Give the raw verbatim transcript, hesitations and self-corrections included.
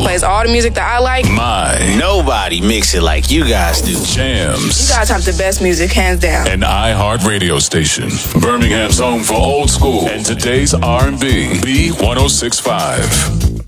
plays all the music that I like. My. Nobody mix it like you guys do. Jams. You guys have the best music, hands down. An iHeart radio station. Birmingham's home for old school and today's R and B. B one oh six point five.